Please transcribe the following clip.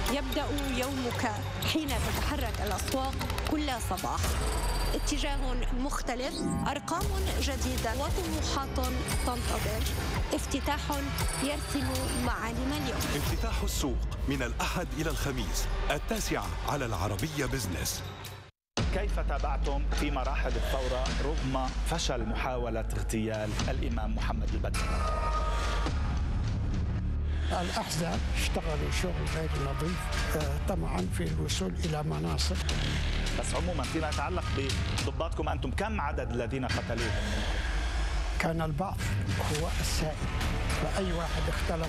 يبدأ يومك حين تتحرك الأسواق كل صباح. اتجاه مختلف، أرقام جديدة وطموحات تنتظر. افتتاح يرسم معالم اليوم. افتتاح السوق من الأحد إلى الخميس 9 على العربية بزنس. كيف تابعتم في مراحل الثورة رغم فشل محاولة اغتيال الإمام محمد البدر؟ الأحزاب اشتغلوا شغل غير نظيف طمعا في الوصول إلى مناصب. بس عموما فيما يتعلق بضباطكم أنتم، كم عدد الذين قتلوهم؟ كان البعض هو السائد، فأي واحد اختلف